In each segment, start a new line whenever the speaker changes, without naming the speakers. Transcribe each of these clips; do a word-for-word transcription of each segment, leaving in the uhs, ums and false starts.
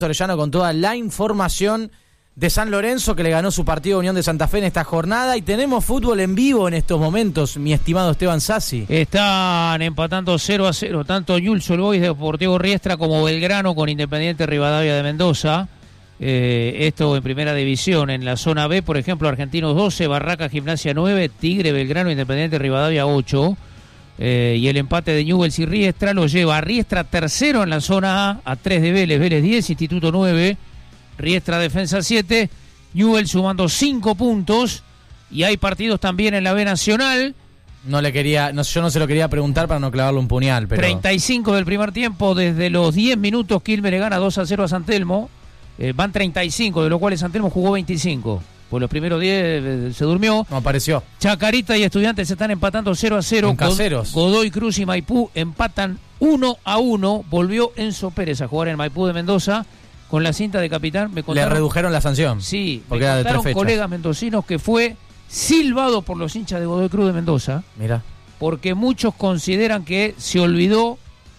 Orellano con toda la información de San Lorenzo, que le ganó su partido a Unión de Santa Fe en esta jornada, y tenemos fútbol en vivo en estos momentos, mi estimado Esteban Sassi.
Están empatando cero a cero tanto Newell's Old Boys de Deportivo Riestra como Belgrano con Independiente Rivadavia de Mendoza. Eh, esto en primera división. En la zona B, por ejemplo, Argentinos doce, Barraca Gimnasia nueve, Tigre, Belgrano, Independiente Rivadavia ocho. Eh, y el empate de Newell's y Riestra lo lleva a Riestra tercero en la zona A, a tres de Vélez, Vélez diez, Instituto nueve, Riestra Defensa siete, Newell's sumando cinco puntos, y hay partidos también en la B Nacional.
No le quería, no, yo no se lo quería preguntar para no clavarle un puñal, pero...
treinta y cinco del primer tiempo, desde los diez minutos Quilmes le gana dos a cero a San Telmo, eh, van treinta y cinco, de los cuales San Telmo jugó veinticinco. Por los primeros diez eh, se durmió.
No apareció.
Chacarita y Estudiantes se están empatando cero a cero.
En caseros.
Godoy Cruz y Maipú empatan uno a uno. Volvió Enzo Pérez a jugar en Maipú de Mendoza con la cinta de capitán. Me contaron,
le redujeron la sanción.
Sí,
porque
me
era de
contaron
tres fechas.
Colegas mendocinos que fue silbado por los hinchas de Godoy Cruz de Mendoza.
Mira.
Porque muchos consideran que se olvidó.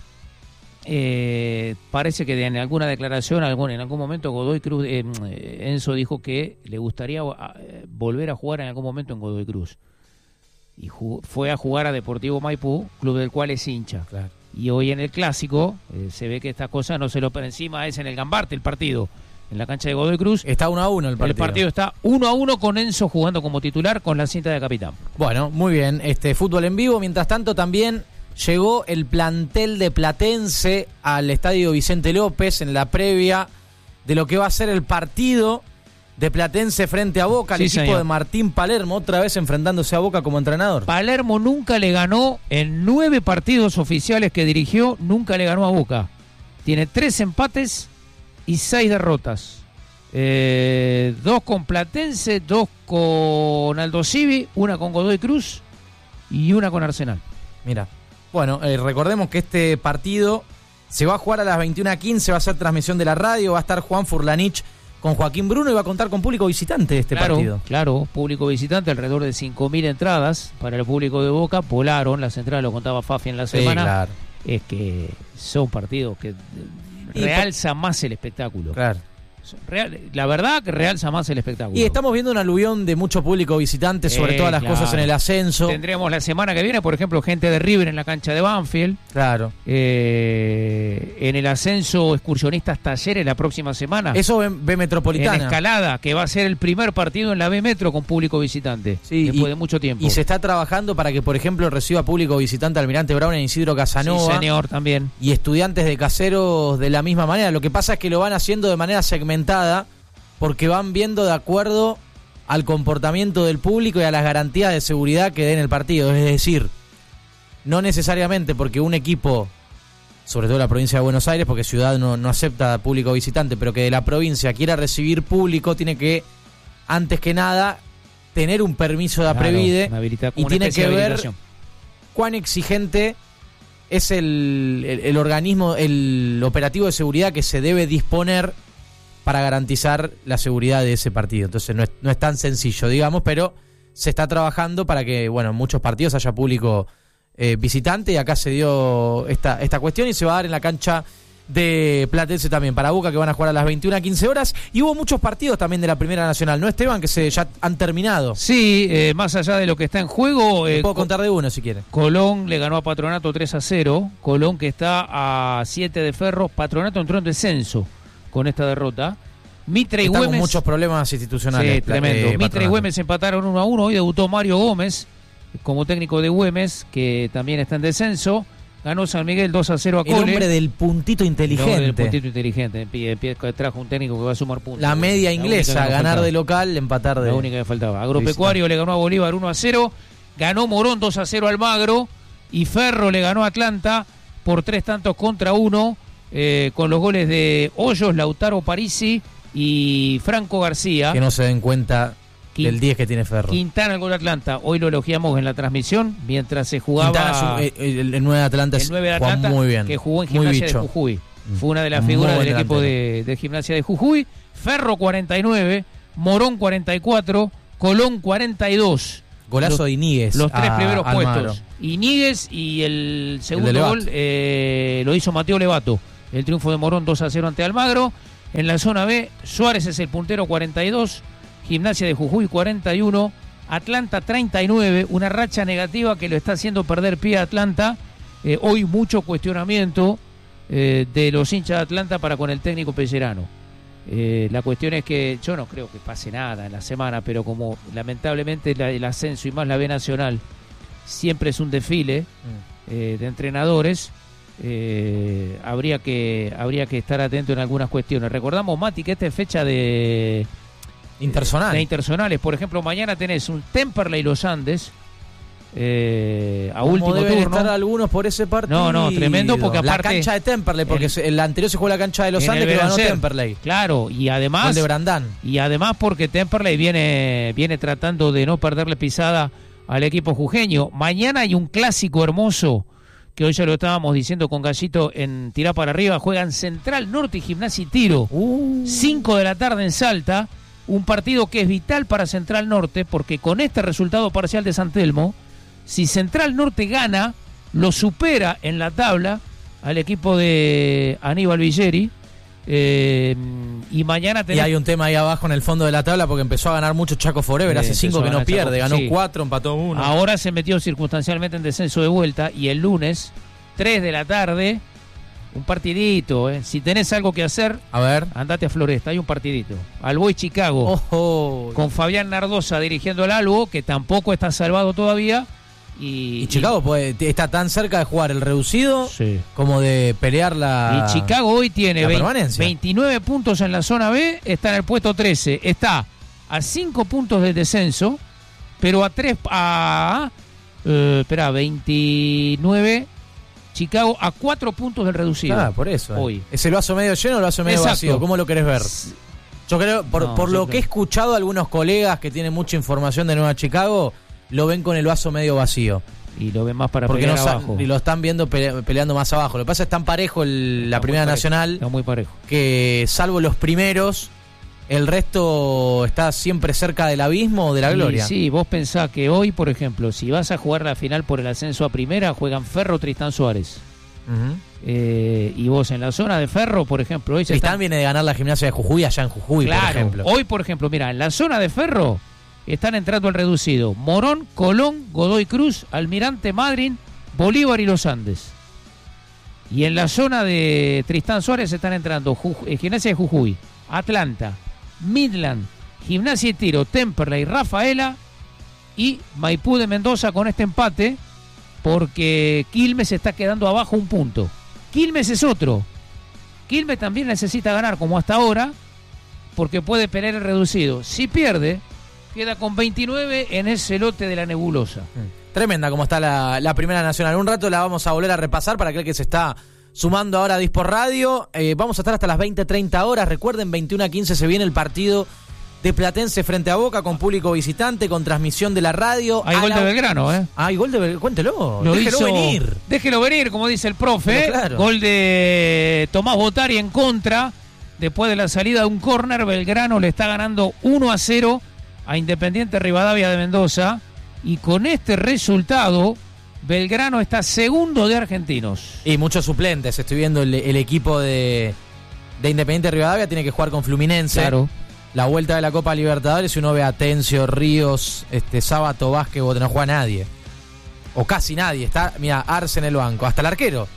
Eh, parece que en alguna declaración, algún, en algún momento Godoy Cruz, eh, Enzo dijo que le gustaría eh, volver a jugar en algún momento en Godoy Cruz. Y jugó, fue a jugar a Deportivo Maipú, club del cual es hincha.
Claro.
Y hoy en el clásico eh, se ve que estas cosas no se lo por encima, es en el Gambarte el partido, en la cancha de Godoy Cruz.
Está uno a uno el partido.
El partido está uno a uno con Enzo jugando como titular con la cinta de capitán.
Bueno, muy bien. Este fútbol en vivo. Mientras tanto también llegó el plantel de Platense al Estadio Vicente López en la previa de lo que va a ser el partido de Platense frente a Boca, el
sí,
equipo
señor.
de Martín Palermo, otra vez enfrentándose a Boca como entrenador.
Palermo nunca le ganó en nueve partidos oficiales que dirigió, nunca le ganó a Boca. Tiene tres empates y seis derrotas. Eh, dos con Platense, dos con Aldo Civi, una con Godoy Cruz y una con Arsenal.
Mira. Bueno, eh, recordemos que este partido se va a jugar a las veintiuna quince, va a ser transmisión de la radio, va a estar Juan Furlanich con Joaquín Bruno y va a contar con público visitante este
claro,
partido.
Claro, público visitante, alrededor de cinco mil entradas para el público de Boca. Volaron, la central, lo contaba Fafi en la semana.
Sí, claro.
Es que son partidos que realza más el espectáculo.
Claro.
Real, la verdad que realza más el espectáculo.
Y estamos viendo un aluvión de mucho público visitante, sobre eh, todas las claro. cosas en el ascenso.
Tendremos la semana que viene, por ejemplo, gente de River en la cancha de Banfield.
Claro.
Eh, en el ascenso, excursionistas Talleres la próxima semana.
Eso B, B Metropolitana.
En Escalada, que va a ser el primer partido en la B Metro con público visitante.
Sí,
después
y,
de mucho tiempo.
Y se está trabajando para que, por ejemplo, reciba público visitante Almirante Brown en Isidro Casanova.
Sí, señor, también.
Y estudiantes de Caseros de la misma manera. Lo que pasa es que lo van haciendo de manera segmentada, porque van viendo de acuerdo al comportamiento del público y a las garantías de seguridad que den el partido. Es decir, no necesariamente porque un equipo, sobre todo la provincia de Buenos Aires, porque Ciudad no, no acepta público visitante, pero que de la provincia quiera recibir público, tiene que, antes que nada, tener un permiso de Aprevide,
claro,
y tiene que ver cuán exigente es el, el, el organismo, el operativo de seguridad que se debe disponer para garantizar la seguridad de ese partido. Entonces no es, no es tan sencillo, digamos, pero se está trabajando para que, bueno, en muchos partidos haya público eh, visitante, y acá se dio esta, esta cuestión y se va a dar en la cancha de Platense también, para Boca, que van a jugar a las veintiuna quince horas, y hubo muchos partidos también de la Primera Nacional, ¿no, Esteban? Que se ya han terminado.
Sí, eh, más allá de lo que está en juego...
Eh, puedo
Co-
contar de uno si quieren.
Colón le ganó a Patronato tres a cero, Colón que está a siete de Ferro, Patronato entró en descenso con esta derrota. Mitre y
Está
Güemes,
con muchos problemas institucionales.
Sí, tremendo.
Eh,
Mitre y
Patronato.
Güemes empataron uno a uno. Hoy debutó Mario Gómez como técnico de Güemes, que también está en descenso. Ganó San Miguel dos a cero a
El
Cole.
hombre del puntito inteligente.
El hombre del puntito inteligente. Pie, pie, trajo un técnico que va a sumar puntos.
La media
La
inglesa,
única que
ganar
faltaba.
de local, empatar de...
La única que faltaba. Agropecuario le ganó a Bolívar uno a cero. Ganó Morón dos a cero al Magro. Y Ferro le ganó a Atlanta por tres tantos contra uno. Eh, con los goles de Hoyos, Lautaro Parisi y Franco García.
Que no se den cuenta Quint- del diez que tiene Ferro.
Quintana el gol de Atlanta. Hoy lo elogiamos en la transmisión mientras se jugaba.
Quintana, el, el, el nueve de Atlanta,
el nueve de Atlanta
muy bien,
que jugó en
muy
Gimnasia de
bicho.
Jujuy. Fue una de las figuras
Muy
del
buen
equipo
delantero.
de, de Gimnasia de Jujuy. Ferro cuarenta y nueve, Morón cuarenta y cuatro, Colón cuarenta y dos.
Golazo
los,
de Iníguez.
Los tres
a,
primeros
Almagro.
puestos. Iníguez y el segundo
el
gol eh, lo hizo Mateo Levato. El triunfo de Morón dos a cero ante Almagro. En la zona B, Suárez es el puntero, cuarenta y dos, Gimnasia de Jujuy cuarenta y uno, Atlanta treinta y nueve, una racha negativa que lo está haciendo perder pie a Atlanta. Eh, hoy mucho cuestionamiento eh, de los hinchas de Atlanta para con el técnico Pellerano. Eh, la cuestión es que yo no creo que pase nada en la semana, pero como lamentablemente la, el ascenso y más la B Nacional siempre es un desfile mm. eh, de entrenadores, eh, habría que habría que estar atento en algunas cuestiones. Recordamos, Mati, que esta es fecha de
Interzonal.
de interzonales. Por ejemplo, mañana tenés un Temperley Los Andes eh, a último
deben
turno.
estar algunos por ese partido.
No, no, tremendo, porque aparte
la cancha de Temperley, porque el, el anterior se jugó la cancha de Los Andes, pero ganó Temperley.
Claro, y además
Gol de Brandán.
Y además porque Temperley viene viene tratando de no perderle pisada al equipo jujeño. Mañana hay un clásico hermoso que hoy ya lo estábamos diciendo con Gallito en Tirá para Arriba. Juegan Central Norte y Gimnasia y Tiro. cinco uh. de la tarde en Salta. Un partido que es vital para Central Norte, porque con este resultado parcial de San Telmo, si Central Norte gana, lo supera en la tabla al equipo de Aníbal Villeri. Eh, y mañana tenés...
Y hay un tema ahí abajo en el fondo de la tabla, porque empezó a ganar mucho Chaco Forever. Sí, hace cinco que no pierde, Chaco, ganó sí. cuatro, empató uno.
Ahora se metió circunstancialmente en descenso de vuelta, y el lunes, tres de la tarde, un partidito, ¿eh? Si tenés algo que hacer,
a ver,
andate a Floresta, hay un partidito. Alboy Chicago,
Ojo.
con Fabián Nardosa dirigiendo el Albo, que tampoco está salvado todavía. Y,
y Chicago y, puede, está tan cerca de jugar el reducido
sí.
como de pelear la
Y Chicago hoy tiene
veinte,
veintinueve puntos en la zona B, está en el puesto trece, está a cinco puntos del descenso, pero a tres, a, uh, espera, veintinueve... Chicago a cuatro puntos del reducido.
Ah, por eso. Eh.
Hoy.
¿Es el vaso medio lleno o el vaso medio
Exacto.
vacío? ¿Cómo lo querés ver? Yo creo, por,
no,
por
yo
lo
creo.
que he escuchado, algunos colegas que tienen mucha información de Nueva Chicago lo ven con el vaso medio vacío.
Y lo ven más para
porque
pelear
no
abajo.
Y lo están viendo pele, peleando más abajo. Lo que pasa es que es tan parejo el, la Primera
parejo,
Nacional.
Está muy parejo.
Que salvo los primeros, el resto está siempre cerca del abismo o de la
y
gloria.
Sí, vos pensás que hoy, por ejemplo, si vas a jugar la final por el ascenso a Primera, juegan Ferro Tristán Suárez. Uh-huh. Eh, y vos en la zona de Ferro, por ejemplo, hoy se
Tristán
están...
viene de ganar la Gimnasia de Jujuy allá en Jujuy,
claro,
por ejemplo.
Hoy, por ejemplo, mira, en la zona de Ferro están entrando al reducido Morón, Colón, Godoy Cruz, Almirante, Madryn, Bolívar y Los Andes. Y en la zona de Tristán Suárez están entrando Juj- Gimnasia de Jujuy, Atlanta, Midland, Gimnasia y Tiro, Temperley, Rafaela y Maipú de Mendoza con este empate, porque Quilmes está quedando abajo un punto. Quilmes es otro. Quilmes también necesita ganar como hasta ahora, porque puede pelear el reducido. Si pierde, queda con veintinueve en ese lote de la nebulosa.
Tremenda como está la, la Primera Nacional. Un rato la vamos a volver a repasar para aquel que se está sumando ahora a Dispor Radio. Eh, vamos a estar hasta las veinte treinta horas. Recuerden, veintiuno a quince se viene el partido de Platense frente a Boca, con público visitante, con transmisión de la radio.
Hay gol
la...
de Belgrano, ¿eh?
Hay gol de Belgrano, cuéntelo.
Lo
Déjelo
hizo...
venir.
Déjelo venir, como dice el profe.
Claro.
Gol de Tomás Botari en contra. Después de la salida de un córner, Belgrano le está ganando uno a cero a Independiente Rivadavia de Mendoza. Y con este resultado, Belgrano está segundo de Argentinos.
Y muchos suplentes. Estoy viendo el, el equipo de, de Independiente Rivadavia. Tiene que jugar con Fluminense.
Claro.
La vuelta de la Copa Libertadores, si uno ve a Atencio, Ríos, este, Sábato, Vázquez, no juega nadie. O casi nadie. Está, mira, Arce en el banco. Hasta el arquero.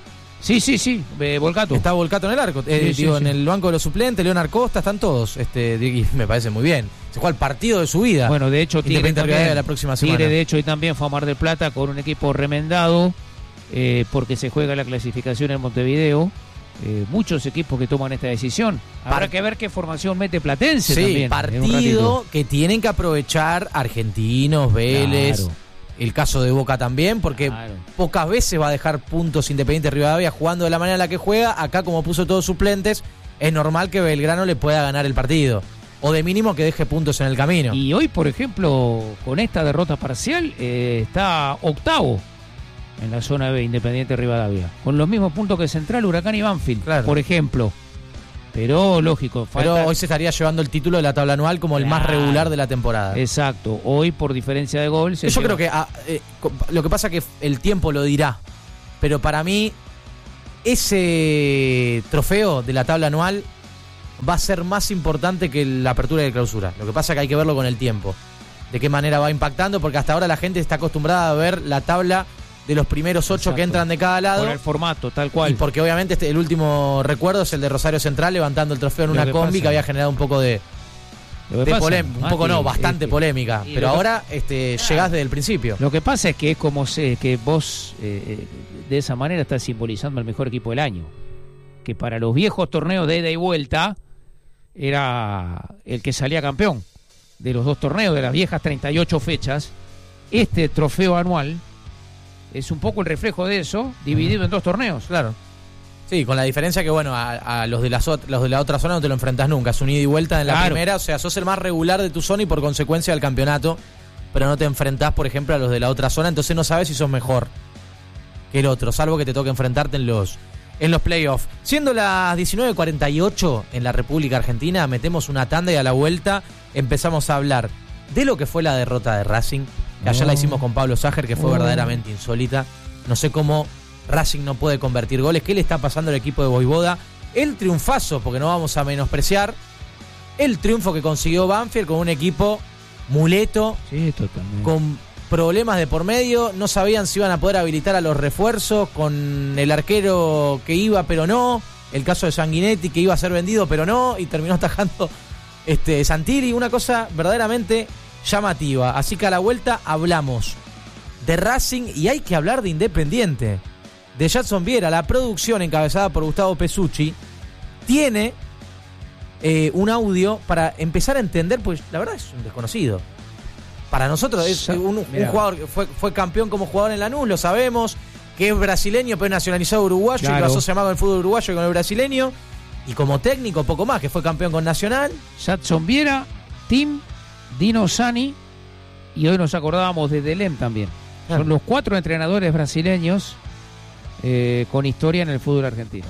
Sí, sí, sí. Eh, Volcato.
Está Volcato en el arco. Eh,
sí, sí,
digo,
sí.
en el banco de los suplentes, Leonard Costa, están todos. Este, y me parece muy bien. Se juega el partido de su vida.
Bueno, de hecho, Tigre, también,
la próxima semana.
Tigre, de hecho, hoy también fue a Mar del Plata con un equipo remendado, eh, porque se juega la clasificación en Montevideo. Eh, muchos equipos que toman esta decisión. Habrá
Par-
que ver qué formación mete Platense
sí,
también.
partido que tienen que aprovechar Argentinos, Vélez,
Claro.
el caso de Boca también, porque
Claro.
pocas veces va a dejar puntos Independiente Rivadavia jugando de la manera en la que juega. Acá, como puso todos suplentes, es normal que Belgrano le pueda ganar el partido. O de mínimo que deje puntos en el camino.
Y hoy, por ejemplo, con esta derrota parcial, eh, está octavo en la zona B, Independiente Rivadavia, con los mismos puntos que Central, Huracán y Banfield,
Claro.
por ejemplo. Pero, lógico,
Pero
falta...
hoy se estaría llevando el título de la tabla anual como el más
Claro.
regular de la temporada.
Exacto, hoy por diferencia de gol se
Yo
lleva-
creo que ah, eh, co- lo que pasa es que el tiempo lo dirá. Pero para mí, ese trofeo de la tabla anual va a ser más importante que la apertura y la clausura. Lo que pasa es que hay que verlo con el tiempo. De qué manera va impactando, porque hasta ahora la gente está acostumbrada a ver la tabla de los primeros ocho Exacto. que entran de cada lado.
Con el formato, tal cual.
Y porque obviamente este, el último recuerdo es el de Rosario Central levantando el trofeo en una que combi pasa. que había generado un poco de... de polémica. Un poco no, bastante es, polémica. Pero ahora este, ah, llegás desde el principio.
Lo que pasa es que es como sé, que vos eh, de esa manera estás simbolizando el mejor equipo del año. Que para los viejos torneos de ida y vuelta era el que salía campeón de los dos torneos, de las viejas treinta y ocho fechas. Este trofeo anual es un poco el reflejo de eso, dividido uh-huh. en dos torneos.
Claro. Sí, con la diferencia que, bueno, a, a los de las los de la otra zona no te lo enfrentas nunca. Es un ida y vuelta en la claro. primera, o sea, sos el más regular de tu zona y por consecuencia del campeonato, pero no te enfrentás, por ejemplo, a los de la otra zona, entonces no sabes si sos mejor que el otro, salvo que te toque enfrentarte en los en los playoffs. Siendo las diecinueve cuarenta y ocho en la República Argentina, metemos una tanda y a la vuelta empezamos a hablar de lo que fue la derrota de Racing, que ayer oh. la hicimos con Pablo Sager, que fue oh. verdaderamente insólita. No sé cómo Racing no puede convertir goles. ¿Qué le está pasando al equipo de Voivoda? El triunfazo, porque no vamos a menospreciar el triunfo que consiguió Banfield con un equipo muleto,
sí, totalmente.
Con problemas de por medio, no sabían si iban a poder habilitar a los refuerzos, con el arquero que iba pero no, el caso de Sanguinetti que iba a ser vendido pero no, y terminó atajando este, Santilli, una cosa verdaderamente llamativa. Así que a la vuelta hablamos de Racing y hay que hablar de Independiente, de Jadson Viera. La producción encabezada por Gustavo Pesucci tiene eh, un audio para empezar a entender, pues la verdad es un desconocido. Para nosotros es un, un jugador que fue, fue campeón como jugador en Lanús, lo sabemos, que es brasileño pero nacionalizado uruguayo, claro. y lo asocia más con el fútbol uruguayo que con el brasileño, y como técnico poco más, que fue campeón con Nacional.
Jadson Viera, Tim, Dino Sani, y hoy nos acordábamos de Delem también. Claro. Son los cuatro entrenadores brasileños eh, con historia en el fútbol argentino.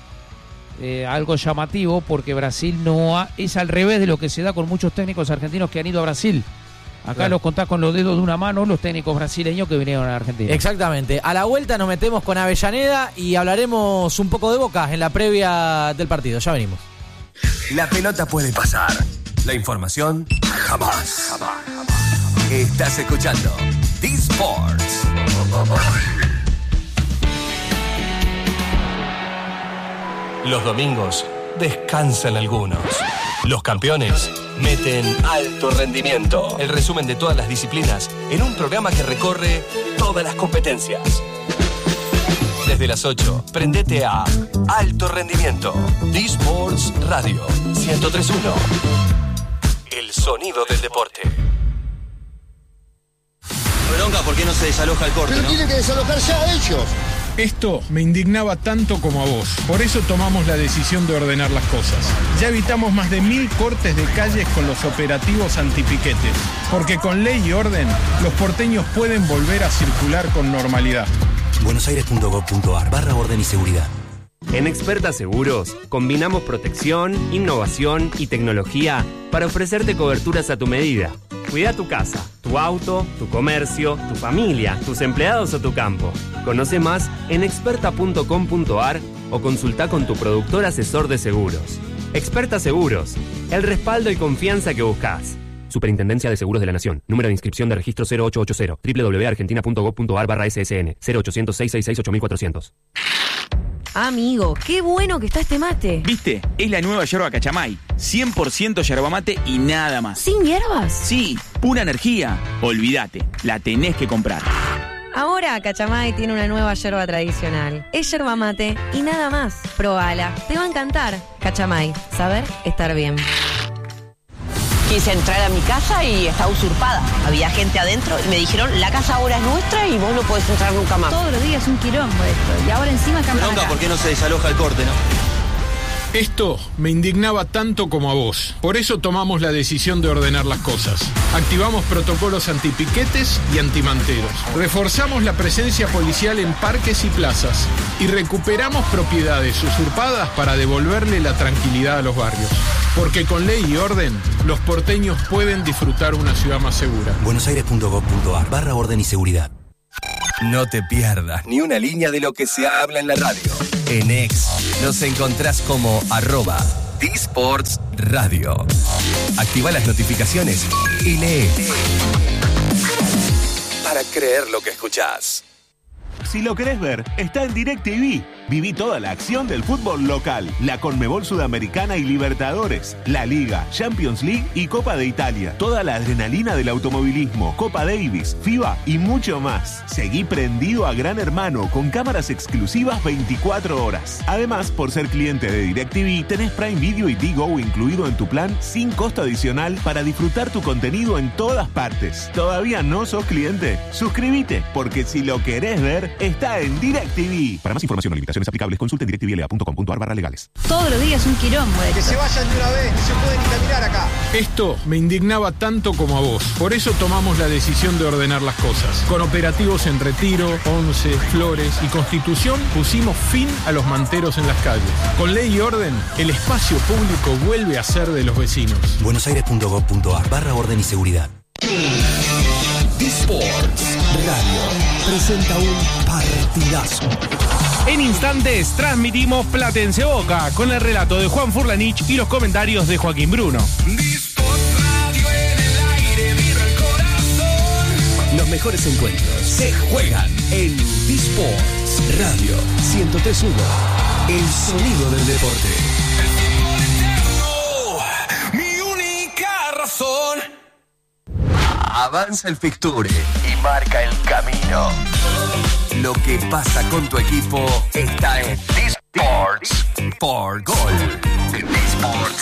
Eh, algo llamativo porque Brasil no ha, es al revés de lo que se da con muchos técnicos argentinos que han ido a Brasil. Acá claro. los contás con los dedos de una mano los técnicos brasileños que vinieron a Argentina.
Exactamente. A la vuelta nos metemos con Avellaneda y hablaremos un poco de Boca en la previa del partido. Ya venimos.
La pelota puede pasar. La información jamás. Jamás, jamás. Estás escuchando D-Sports. Los domingos descansan algunos. Los campeones meten alto rendimiento. El resumen de todas las disciplinas en un programa que recorre todas las competencias. Desde las ocho, prendete a Alto Rendimiento. D-Sports Radio ciento tres punto uno. El sonido del deporte.
Bronca, ¿por qué no se desaloja el corte?
Pero
¿no?
tiene que desalojar ya ellos.
Esto me indignaba tanto como a vos. Por eso tomamos la decisión de ordenar las cosas. Ya evitamos más de mil cortes de calles con los operativos antipiquetes. Porque con ley y orden, los porteños pueden volver a circular con normalidad.
buenosaires.gov.ar barra orden y seguridad.
En Experta Seguros, combinamos protección, innovación y tecnología para ofrecerte coberturas a tu medida. Cuida tu casa, tu auto, tu comercio, tu familia, tus empleados o tu campo. Conoce más en experta punto com punto ar o consulta con tu productor asesor de seguros. Experta Seguros, el respaldo y confianza que buscas. Superintendencia de Seguros de la Nación. Número de inscripción de registro cero ocho ocho cero. doble u doble u doble u punto argentina punto gov punto ar barra ese ese ene. cero ochocientos, seiscientos sesenta y seis, ocho mil cuatrocientos.
Amigo, qué bueno que está este mate.
¿Viste? Es la nueva yerba Cachamay. cien por ciento yerba mate y nada más.
¿Sin hierbas?
Sí, pura energía. Olvídate, la tenés que comprar.
Ahora Cachamay tiene una nueva yerba tradicional. Es yerba mate y nada más. Probala, te va a encantar. Cachamay, saber estar bien.
Quise entrar a mi casa y estaba usurpada. Había gente adentro y me dijeron, la casa ahora es nuestra y vos no podés entrar nunca más.
Todos los días un quilombo esto. Y ahora encima acá.
Bronca, ¿por qué no se desaloja el corte, no?
Esto me indignaba tanto como a vos. Por eso tomamos la decisión de ordenar las cosas. Activamos protocolos antipiquetes y antimanteros. Reforzamos la presencia policial en parques y plazas. Y recuperamos propiedades usurpadas para devolverle la tranquilidad a los barrios. Porque con ley y orden, los porteños pueden disfrutar una ciudad más segura.
buenosaires.gov.ar barra orden y seguridad.
No te pierdas ni una línea de lo que se habla en la radio. En X nos encontrás como arroba D-Sports Radio. Activa las notificaciones y lee para creer lo que escuchás.
Si lo querés ver, está en DirecTV. Viví toda la acción del fútbol local, la Conmebol Sudamericana y Libertadores, la Liga, Champions League y Copa de Italia. Toda la adrenalina del automovilismo, Copa Davis, FIBA y mucho más. Seguí prendido a Gran Hermano con cámaras exclusivas veinticuatro horas. Además, por ser cliente de DirecTV, tenés Prime Video y Digo incluido en tu plan sin costo adicional para disfrutar tu contenido en todas partes. ¿Todavía no sos cliente? Suscríbete, porque si lo querés ver, está en DirecTV. Para más información o limitaciones aplicables, consulten directvla punto com punto ar barra legales.
Todos los días un quilombo esto.
Que se vayan de una vez, no se pueden ni caminar acá.
Esto me indignaba tanto como a vos. Por eso tomamos la decisión de ordenar las cosas. Con operativos en Retiro, Once, Flores y Constitución pusimos fin a los manteros en las calles. Con ley y orden, el espacio público vuelve a ser de los vecinos.
buenosaires punto gov punto ar barra orden y seguridad.
D-Sports Radio presenta un partidazo.
En instantes transmitimos Platense Boca con el relato de Juan Furlanich y los comentarios de Joaquín Bruno.
Los mejores encuentros se juegan en D-Sports Radio ciento tres punto uno. El sonido del deporte. Mi única razón. Avanza el fixture y marca el camino. Lo que pasa con tu equipo está en D-Sports por Gol. D-Sports